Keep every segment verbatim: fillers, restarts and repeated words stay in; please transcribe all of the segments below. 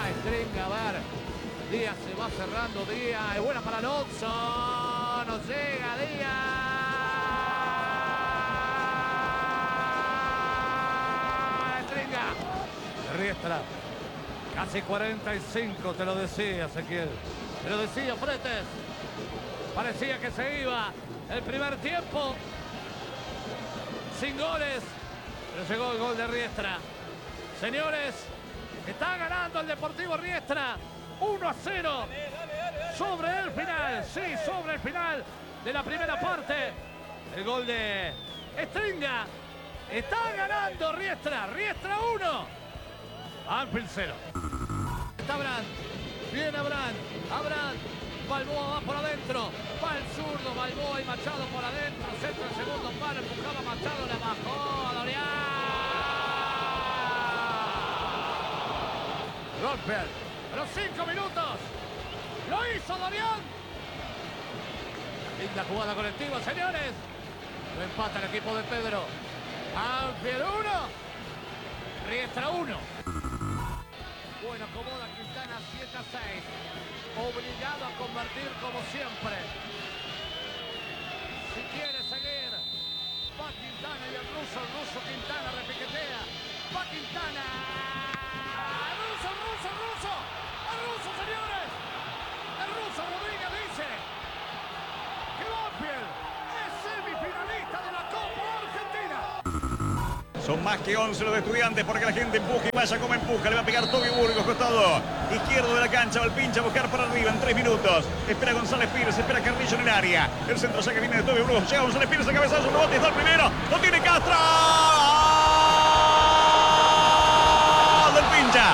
Stringa, a ver. Díaz se va cerrando, Díaz. Es buena para Alonso. No llega, Díaz. Stringa. Riestra. Casi cuarenta y cinco, te lo decía, Ezequiel. Te lo decía, Fretes. Parecía que se iba el primer tiempo. Sin goles. Pero llegó el gol de Riestra. Señores, está ganando el Deportivo Riestra. uno a cero. Sobre el final. Sí, sobre el final de la primera parte. El gol de Stringa. Está ganando Riestra. Riestra uno. Banfield cero. Está Abraham. Viene Abraham. Abraham. Balboa va por adentro. Va el zurdo. Balboa y Machado por adentro. Centro el segundo palo. Empujaba Machado. La bajó a Dorian. Golpe. A los cinco minutos. Lo hizo Dorian. Linda jugada colectiva, señores. Lo empata el equipo de Pedro. Banfield uno. Riestra uno. Bueno, acomoda Quintana siete a seis. Obligado a convertir como siempre. Si quiere seguir, va Quintana y el ruso, el ruso Quintana repiquetea. Va Quintana. El ruso, el ruso, el ruso. El ruso, señores. El ruso Rodríguez dice que Banfield es semifinalista de la Copa Argentina. Son más que once los de Estudiantes porque la gente empuja y vaya como empuja. Le va a pegar Toby Burgos, costado izquierdo de la cancha. Va el pinche a buscar para arriba en tres minutos. Espera González Pires, espera Carrillo en el área. El centro saque viene de Toby Burgos. Llega González Pires a cabezazo, rebote, está el primero. Lo tiene Castro. ¡Gol del pincha!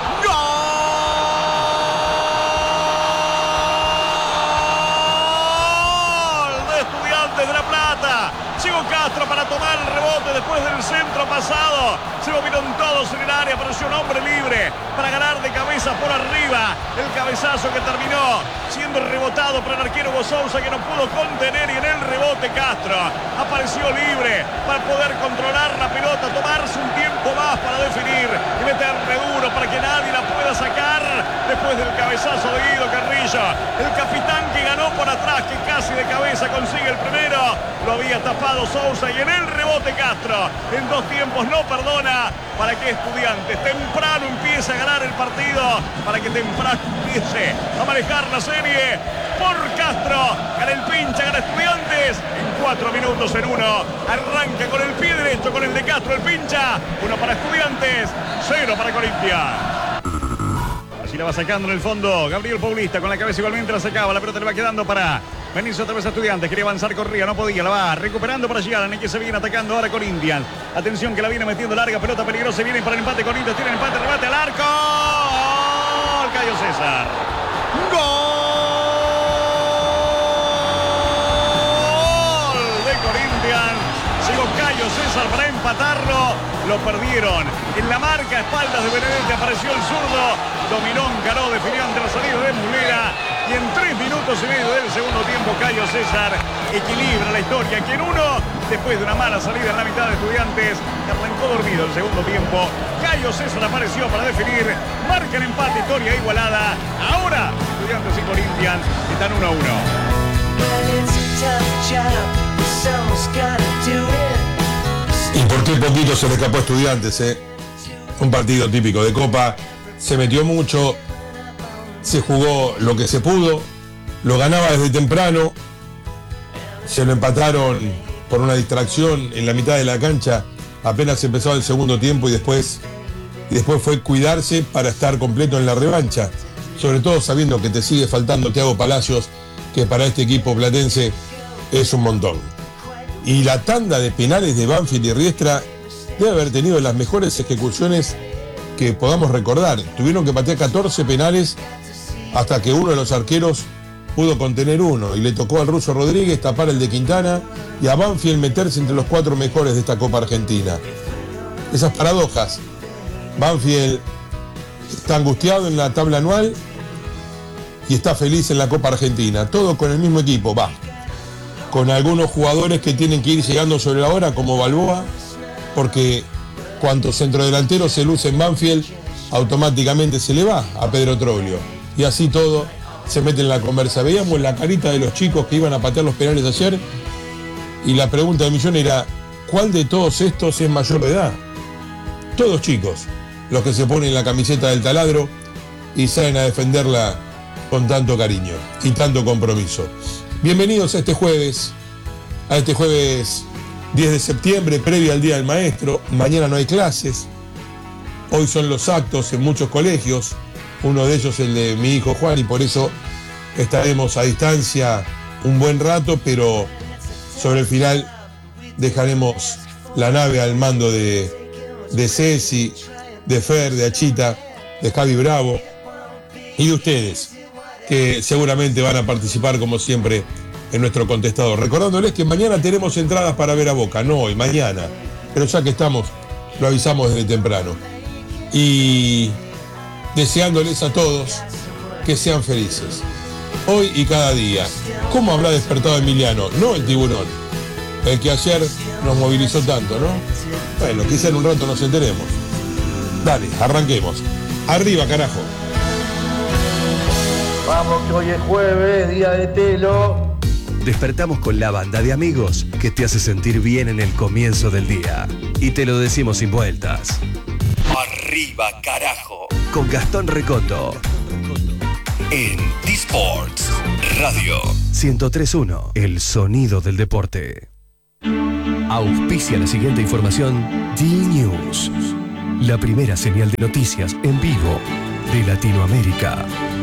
¡Gol de Estudiantes de La Plata! Llegó Castro para tomar el rebote después del centro pasado. Se movieron todos en el área. Apareció un hombre libre para ganar de cabeza por arriba. El cabezazo que terminó siendo rebotado por el arquero Sousa, que no pudo contener. Y en el rebote Castro apareció libre para poder controlar la pelota, tomarse un tiempo más para definir y meterle duro para que nadie la pueda sacar. Después del cabezazo de Guido Carrillo, el capitán que ganó por atrás, que casi de cabeza consigue el primero. Lo había tapado Sousa y en el rebote Castro. En dos tiempos no perdona para que Estudiantes temprano empiece a ganar el partido, para que temprano empiece a manejar la serie. Por Castro, gana el pincha, gana Estudiantes en cuatro minutos en uno. Arranca con el pie derecho, con el de Castro, el pincha. Uno para Estudiantes, cero para Corinthians. Así la va sacando en el fondo Gabriel Paulista, con la cabeza igualmente la sacaba. La pelota le va quedando para venirse otra vez a Estudiantes. Quería avanzar, corría, no podía. La va recuperando para llegar. En que se viene atacando ahora Corinthians. Atención que la viene metiendo larga. Pelota peligrosa. Viene para el empate Corinthians. Tiene el empate. Remate al arco. ¡Gol! Cayo César. ¡Gol de Corinthians! Llegó Cayo César para empatarlo. Lo perdieron en la marca. Espaldas de Benedetti. Apareció el zurdo. Dominó, encaró, definió ante la salida de Mulera. Y en tres minutos y medio del segundo tiempo, Cayo César equilibra la historia. Que en uno, después de una mala salida en la mitad de Estudiantes, arrancó dormido el segundo tiempo. Cayo César apareció para definir. Marca el empate, historia igualada. Ahora, Estudiantes y Corinthians están uno a uno. Y por qué poquito se le escapó a Estudiantes, ¿eh? Un partido típico de Copa. Se metió mucho, se jugó lo que se pudo, lo ganaba desde temprano, se lo empataron por una distracción en la mitad de la cancha, apenas empezaba el segundo tiempo y después, y después fue cuidarse para estar completo en la revancha, sobre todo sabiendo que te sigue faltando Thiago Palacios, que para este equipo platense es un montón. Y la tanda de penales de Banfield y Riestra debe haber tenido las mejores ejecuciones que podamos recordar. Tuvieron que patear catorce penales hasta que uno de los arqueros pudo contener uno y le tocó al ruso Rodríguez tapar el de Quintana y a Banfield meterse entre los cuatro mejores de esta Copa Argentina. Esas paradojas. Banfield está angustiado en la tabla anual y está feliz en la Copa Argentina. Todo con el mismo equipo, va. Con algunos jugadores que tienen que ir llegando sobre la hora, como Balboa, porque cuanto centrodelantero se luce en Banfield, automáticamente se le va a Pedro Troglio. Y así todo se mete en la conversa. Veíamos la carita de los chicos que iban a patear los penales ayer y la pregunta del millón era, ¿cuál de todos estos es mayor de edad? Todos chicos, los que se ponen la camiseta del taladro y salen a defenderla con tanto cariño y tanto compromiso. Bienvenidos a este jueves, a este jueves diez de septiembre, previo al Día del Maestro. Mañana no hay clases. Hoy son los actos en muchos colegios, uno de ellos el de mi hijo Juan, y por eso estaremos a distancia un buen rato, pero sobre el final dejaremos la nave al mando de, de Ceci, de Fer, de Achita, de Javi Bravo y de ustedes, que seguramente van a participar como siempre en nuestro contestador. Recordándoles que mañana tenemos entradas para ver a Boca, no hoy, mañana, pero ya que estamos, lo avisamos desde temprano. Y deseándoles a todos que sean felices, hoy y cada día. ¿Cómo habrá despertado Emiliano? No el tiburón, el que ayer nos movilizó tanto, ¿no? Bueno, quizá en un rato nos enteremos. Dale, arranquemos. Arriba, carajo. Vamos, que hoy es jueves, día de Telo. Despertamos con la banda de amigos que te hace sentir bien en el comienzo del día. Y te lo decimos sin vueltas. Arriba, carajo. Con Gastón Recondo. En D-Sports Radio ciento tres punto uno. El sonido del deporte. Auspicia la siguiente información. D-News. La primera señal de noticias en vivo de Latinoamérica.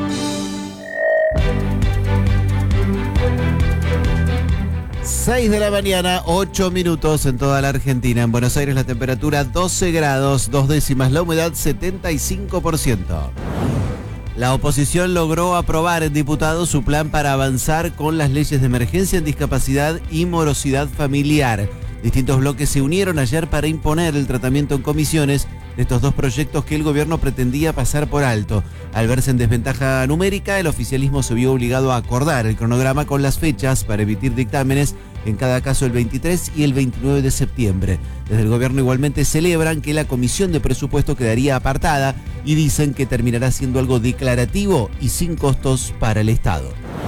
seis de la mañana, ocho minutos en toda la Argentina. En Buenos Aires la temperatura doce grados, dos décimas, la humedad setenta y cinco por ciento. La oposición logró aprobar en diputados su plan para avanzar con las leyes de emergencia en discapacidad y morosidad familiar. Distintos bloques se unieron ayer para imponer el tratamiento en comisiones de estos dos proyectos que el gobierno pretendía pasar por alto. Al verse en desventaja numérica, el oficialismo se vio obligado a acordar el cronograma con las fechas para emitir dictámenes, en cada caso el veintitrés y el veintinueve de septiembre. Desde el gobierno igualmente celebran que la comisión de presupuesto quedaría apartada y dicen que terminará siendo algo declarativo y sin costos para el Estado.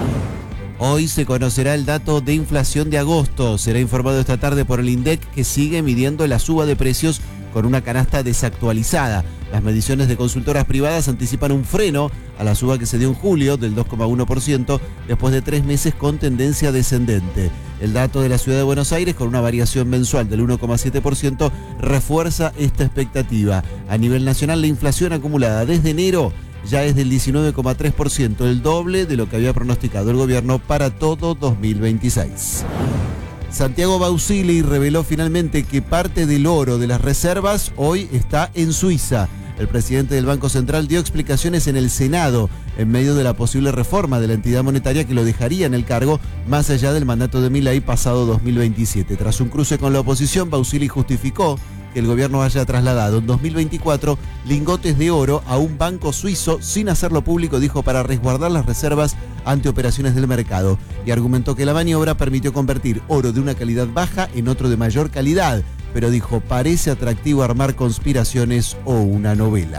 Hoy se conocerá el dato de inflación de agosto. Será informado esta tarde por el INDEC, que sigue midiendo la suba de precios con una canasta desactualizada. Las mediciones de consultoras privadas anticipan un freno a la suba que se dio en julio del dos coma uno por ciento después de tres meses con tendencia descendente. El dato de la Ciudad de Buenos Aires, con una variación mensual del uno coma siete por ciento, refuerza esta expectativa. A nivel nacional, la inflación acumulada desde enero ya es del diecinueve coma tres por ciento, el doble de lo que había pronosticado el gobierno para todo dos mil veintiséis. Santiago Bausili reveló finalmente que parte del oro de las reservas hoy está en Suiza. El presidente del Banco Central dio explicaciones en el Senado en medio de la posible reforma de la entidad monetaria que lo dejaría en el cargo más allá del mandato de Milei pasado dos mil veintisiete. Tras un cruce con la oposición, Bausili justificó que el gobierno haya trasladado en dos mil veinticuatro lingotes de oro a un banco suizo sin hacerlo público, dijo, para resguardar las reservas ante operaciones del mercado, y argumentó que la maniobra permitió convertir oro de una calidad baja en otro de mayor calidad, pero dijo, parece atractivo armar conspiraciones o una novela.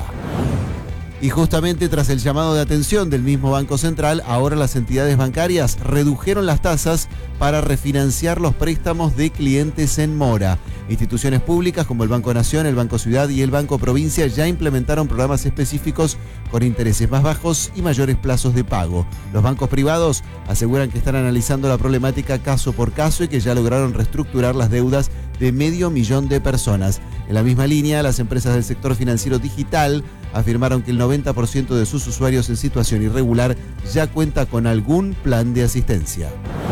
Y justamente tras el llamado de atención del mismo Banco Central, ahora las entidades bancarias redujeron las tasas para refinanciar los préstamos de clientes en mora. Instituciones públicas como el Banco Nación, el Banco Ciudad y el Banco Provincia ya implementaron programas específicos con intereses más bajos y mayores plazos de pago. Los bancos privados aseguran que están analizando la problemática caso por caso y que ya lograron reestructurar las deudas de medio millón de personas. En la misma línea, las empresas del sector financiero digital afirmaron que el noventa por ciento de sus usuarios en situación irregular ya cuenta con algún plan de asistencia.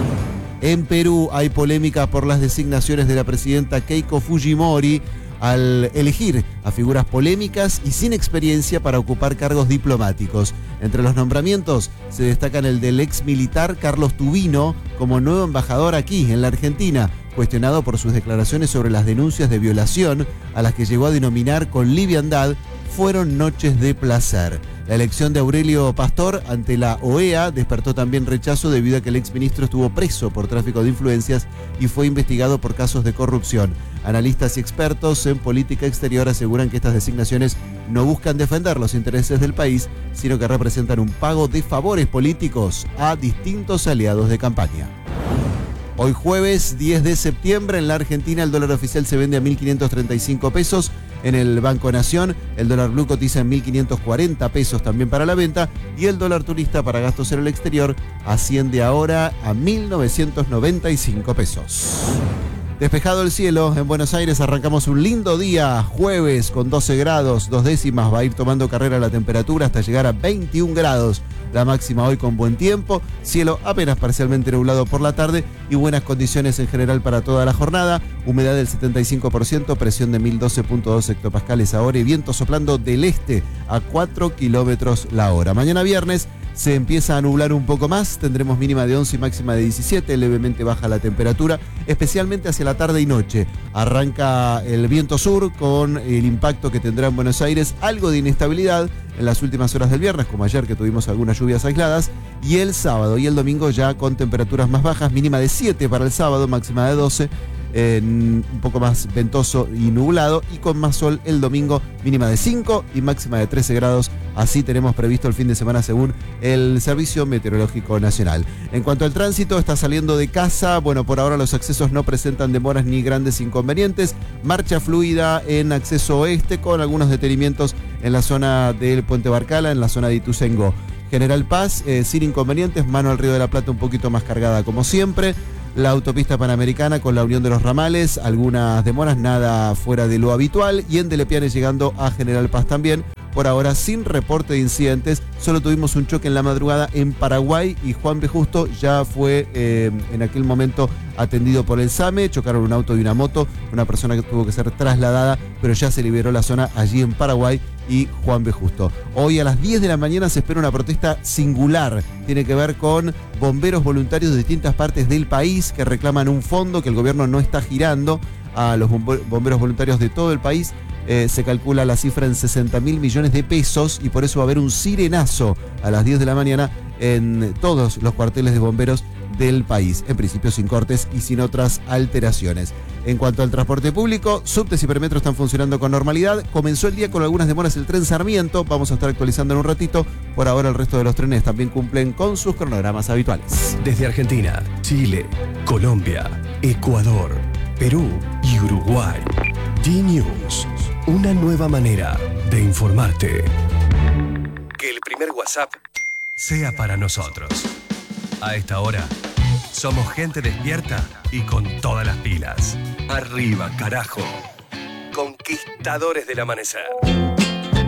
En Perú hay polémica por las designaciones de la presidenta Keiko Fujimori al elegir a figuras polémicas y sin experiencia para ocupar cargos diplomáticos. Entre los nombramientos se destacan el del ex militar Carlos Tubino como nuevo embajador aquí en la Argentina, cuestionado por sus declaraciones sobre las denuncias de violación a las que llegó a denominar con liviandad fueron noches de placer. La elección de Aurelio Pastor ante la O E A despertó también rechazo debido a que el exministro estuvo preso por tráfico de influencias y fue investigado por casos de corrupción. Analistas y expertos en política exterior aseguran que estas designaciones no buscan defender los intereses del país, sino que representan un pago de favores políticos a distintos aliados de campaña. Hoy jueves diez de septiembre en la Argentina el dólar oficial se vende a mil quinientos treinta y cinco pesos. En el Banco Nación el dólar blue cotiza en mil quinientos cuarenta pesos también para la venta y el dólar turista para gastos en el exterior asciende ahora a mil novecientos noventa y cinco pesos. Despejado el cielo, en Buenos Aires arrancamos un lindo día, jueves con doce grados, dos décimas, va a ir tomando carrera la temperatura hasta llegar a veintiún grados. La máxima hoy con buen tiempo, cielo apenas parcialmente nublado por la tarde y buenas condiciones en general para toda la jornada. Humedad del setenta y cinco por ciento, presión de mil doce punto dos hectopascales ahora y viento soplando del este a cuatro kilómetros la hora. Mañana viernes se empieza a nublar un poco más, tendremos mínima de once y máxima de diecisiete, levemente baja la temperatura, especialmente hacia la tarde y noche. Arranca el viento sur con el impacto que tendrá en Buenos Aires, algo de inestabilidad en las últimas horas del viernes, como ayer que tuvimos algunas lluvias aisladas, y el sábado y el domingo ya con temperaturas más bajas, mínima de siete para el sábado, máxima de doce, en un poco más ventoso y nublado, y con más sol el domingo, mínima de cinco y máxima de trece grados. Así tenemos previsto el fin de semana según el Servicio Meteorológico Nacional. En cuanto al tránsito, está saliendo de casa. Bueno, por ahora los accesos no presentan demoras ni grandes inconvenientes. Marcha fluida en acceso oeste con algunos detenimientos en la zona del Puente Barcala, en la zona de Ituzaingó. General Paz, eh, sin inconvenientes, mano al Río de la Plata un poquito más cargada como siempre. La autopista panamericana con la unión de los ramales, algunas demoras, nada fuera de lo habitual. Y en Delepiane llegando a General Paz también. Por ahora sin reporte de incidentes, solo tuvimos un choque en la madrugada en Paraguay y Juan B. Justo ya fue eh, en aquel momento atendido por el SAME, chocaron un auto y una moto, una persona que tuvo que ser trasladada, pero ya se liberó la zona allí en Paraguay y Juan B. Justo. Hoy a las diez de la mañana se espera una protesta singular, tiene que ver con bomberos voluntarios de distintas partes del país que reclaman un fondo que el gobierno no está girando a los bomberos voluntarios de todo el país. Eh, se calcula la cifra en sesenta mil millones de pesos y por eso va a haber un sirenazo a las diez de la mañana en todos los cuarteles de bomberos del país, en principio sin cortes y sin otras alteraciones. En cuanto al transporte público, subtes y perimetros están funcionando con normalidad. Comenzó el día con algunas demoras el tren Sarmiento, vamos a estar actualizando en un ratito. Por ahora el resto de los trenes también cumplen con sus cronogramas habituales. Desde Argentina, Chile, Colombia, Ecuador, Perú y Uruguay, D-News, una nueva manera de informarte. Que el primer WhatsApp sea para nosotros. A esta hora, somos gente despierta y con todas las pilas. Arriba, carajo. Conquistadores del amanecer.